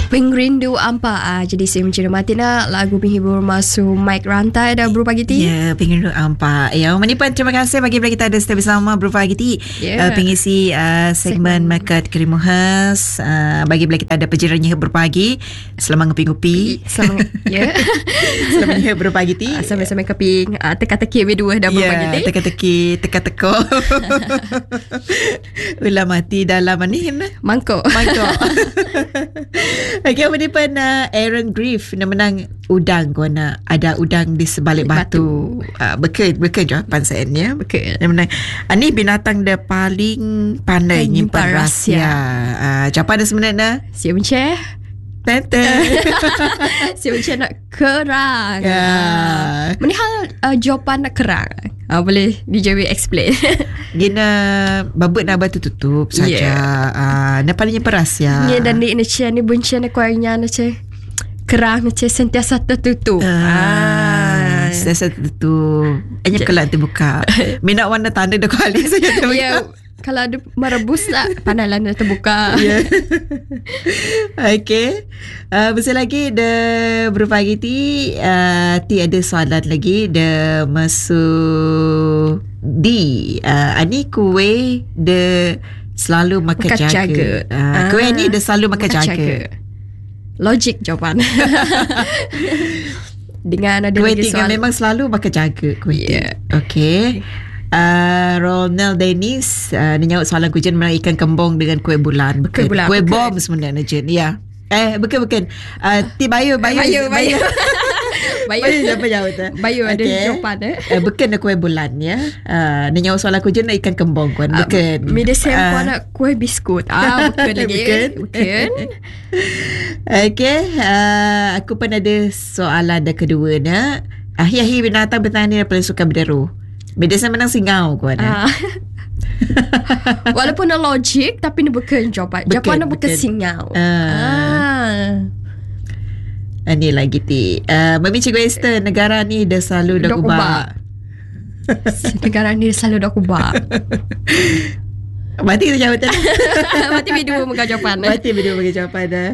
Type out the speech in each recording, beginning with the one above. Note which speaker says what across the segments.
Speaker 1: Pengrindu Ampa. Jadi saya mencermati nak lagu penghibur masuk mic rantai dah Bro Pagi Ti.
Speaker 2: Ya, Pengrindu Ampa. Ya, menipan terima kasih bagi kita ada setiap bersama Bro Pagi Ti. Pengisi segmen Market Krimuhas. Bagi kita ada penjiranya berpagi. Selama ngopi-ngopi.
Speaker 1: Selama
Speaker 2: Selama berpagi Ti.
Speaker 1: Sampai-sampai keping teka-teki berdua dah Bro Pagi Ti.
Speaker 2: Teka-teki, teka-teko. Ulah mati dalam ni
Speaker 1: Mangkok.
Speaker 2: Okay, menipan Aaron Griff nak menang udang kau nak ada udang di sebalik batu. Betul jawapan saya ni ya.
Speaker 1: Betul.
Speaker 2: Dia menang. Ni binatang dia paling pandai nyimpan rahsia. Jawapan dia sebenarnya
Speaker 1: Siap menceh.
Speaker 2: Tete.
Speaker 1: Siap menceh nak kerang. Menihal jawapan nak kerang. Boleh dijawab explain.
Speaker 2: Gina babut nak batu tutup saja. Nak paling nyimpan rahsia.
Speaker 1: Ni dan ni macam ni bunyi nak kuahnya macam kerang macam sentiasa tertutup.
Speaker 2: Sentiasa tertutup. Hanya kelak terbuka. Minat warna tanda dah kali saja terbuka.
Speaker 1: Ya, kalau ada merebus lah panalan dah terbuka.
Speaker 2: Ya. Okay. Besar lagi dia berpagi Ti. Ti ada soalan lagi. Dia masuk di ni kuih dia selalu makan jaga. Kuih ni dia selalu makan jaga.
Speaker 1: Logik jawapan. Dengan ada
Speaker 2: kuih
Speaker 1: lagi soalan.
Speaker 2: Memang selalu makan jaga kuih.
Speaker 1: Yeah.
Speaker 2: Okay. Ronald Dennis dia nyaut soalan kujen menang ikan kembung dengan kuih bulan. Kuih bom sebenarnya Jen. Ya. Bukan. Ti Bayu. Bayu
Speaker 1: ada jawapan
Speaker 2: bukan kuih bulan ya. Dia nyaut soalan kujen nak ikan kembung kan. Bukan.
Speaker 1: Media sampel nak kuih biskut. Bukan lagi. Bukan.
Speaker 2: Okay. Aku pun ada soalan dah kedua nak. Akhir-akhir binatang bertahan ni paling suka berderu. Beda saya menang singau kau ada.
Speaker 1: Walaupun ada logik tapi ni bukan jawapan. Jawapan bukan singau.
Speaker 2: Ni lagi Ti. Mami Cikgu Esther, negara ni dah selalu dah kubak.
Speaker 1: Negara ni selalu dah kubak.
Speaker 2: Mati tu jawapan.
Speaker 1: Mati video muka jawapan.
Speaker 2: Dah.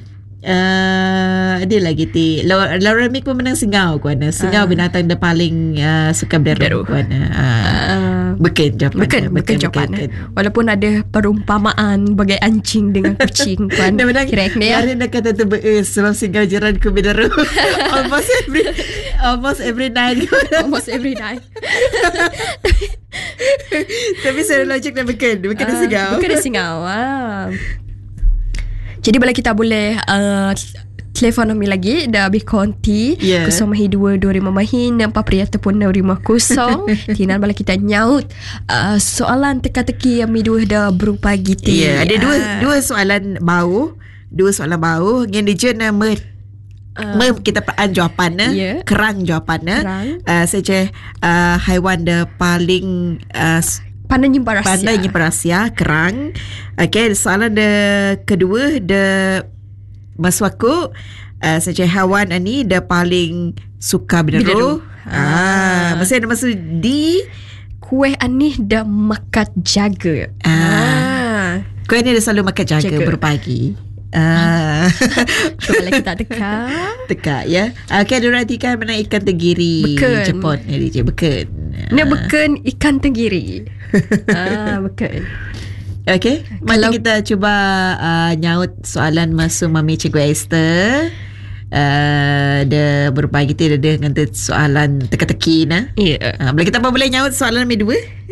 Speaker 2: Ada lagi Ti. Laura Mick pun menang singau kau ana. Singau binatang dia paling suka berderu kau ana. Bukan jawapan.
Speaker 1: Bukan jawapan. Walaupun ada perumpamaan bagai anjing dengan kucing kan.
Speaker 2: Kira dia kata tu sebab singau jiran ku berderu. Almost every night. Tapi secara logik dah bukan singau.
Speaker 1: Bukan singau. Jadi bila kita boleh telefon kami lagi dah habis konti 0225 4 ataupun 650 Tinan bala kita nyaut soalan teka-teki yang dua dah berupa gitu.
Speaker 2: Ada dua soalan bau. Yang dijen nama kita peraan jawapannya. Kerang jawapannya. Saya haiwan dah paling
Speaker 1: pandai nyimpan
Speaker 2: rahsia kerang. Okay, soalan kedua masuk aku saya haiwan ni dia paling suka berderu. Masih ada masuk di
Speaker 1: kuih ani dah makan jaga.
Speaker 2: Kuih ni dia selalu makan jaga berpagi.
Speaker 1: Kalau kita teka
Speaker 2: ya. Okay, Dorati kan menang ikan tenggiri. Jepun ni DJ bukan.
Speaker 1: Ni bukan ikan tenggiri. Bukan.
Speaker 2: Okay, mari kita cuba nyaut soalan masuk Mami Cikgu Esther. Dia berbagi dia dengan soalan teka-teki nah. Boleh kita boleh nyaut soalan nombor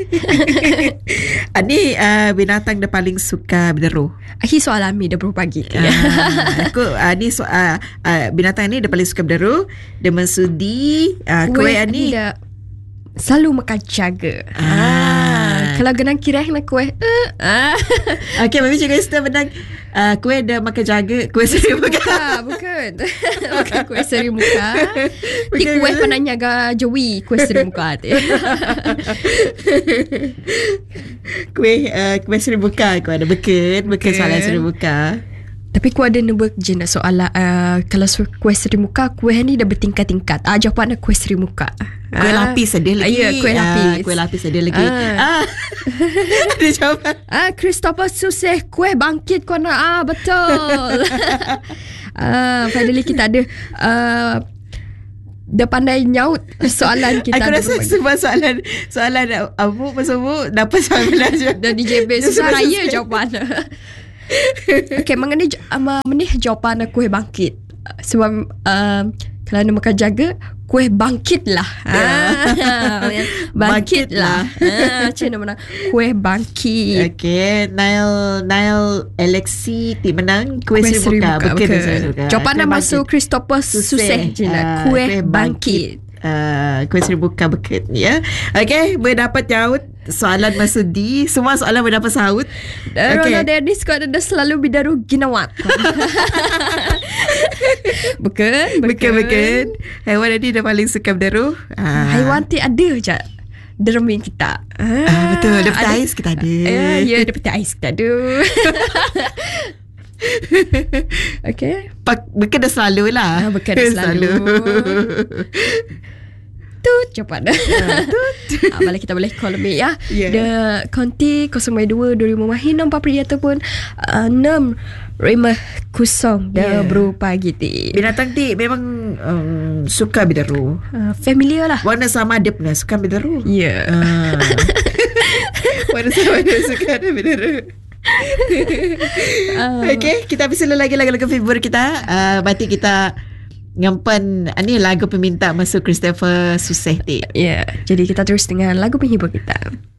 Speaker 2: 2. Ni binatang dia paling suka berderu.
Speaker 1: Akhir soalan mi dia berbagi.
Speaker 2: Aku ni binatang ni dia paling suka berderu. Dia mensudi kuih ni
Speaker 1: selalu makan jaga. Kalau genang kirah nak kuih.
Speaker 2: Okay, Mami Cikgu Esther menang kuih dah makan jaga. Kuih seri muka.
Speaker 1: Bukan. Bukan kuih seri muka. Di kuih pananya ga jawi. Kuih seri muka.
Speaker 2: Kuih seri muka kau ada. Bukan soalan seri muka.
Speaker 1: Tapi ku ada nebak je nak soalan. Kalau kuih seri muka, kuih ni dah bertingkat-tingkat. Jawapan kuih seri muka.
Speaker 2: Kuih lapis ada lagi.
Speaker 1: Ya, kuih lapis.
Speaker 2: Kuih lapis ada lagi. Ada jawapan.
Speaker 1: Christopher Suseh, kuih bangkit kau nak. Betul. Finally kita ada dah pandai nyaut soalan kita.
Speaker 2: Aku rasa sebab soalan Abu pasal dapat soalan je.
Speaker 1: Dan DJ B susah raya jawapan. Okay, mengenai jawapan kuih bangkit. Sebab kalau nak makan jaga, kuih bangkit lah. Bangkit lah. Macam mana? Kuih bangkit.
Speaker 2: Okay, Nail Alexi menang kuih seri muka.
Speaker 1: Jawapan dah masuk Christopher Suseh je nak. Kuih bangkit.
Speaker 2: Kuih seri muka bukit ya. Okay, berdapat nyaut soalan masuk D. Semua soalan berdapat sahut.
Speaker 1: Ronald Dennis kau ada selalu bidaru ginawat.
Speaker 2: Bukan. Haiwan tadi dah paling suka berdaru.
Speaker 1: Haiwan ti ada je dermin kita.
Speaker 2: Betul. Daripada ais kita ada.
Speaker 1: Ya, daripada ais kita ada. Okay.
Speaker 2: Bukan dah selalu lah.
Speaker 1: Bukan dah selalu. Tut jawapan dah. Balik kita boleh call lebih ya. The konti 022 Mahin 4 pria ataupun 6 Rimah Kusong dah berupa gitu.
Speaker 2: Binatang ti memang suka bidaru.
Speaker 1: Familiar lah.
Speaker 2: Warna sama dia pun suka bidaru.
Speaker 1: Ya.
Speaker 2: Warna sama dia suka bidaru. Okay, kita habis lagi lagu-lagu favorit kita. Berarti kita nyampan ni lagu peminta masuk Christopher Suseh ti.
Speaker 1: Ya, jadi kita terus dengan lagu penghibur kita.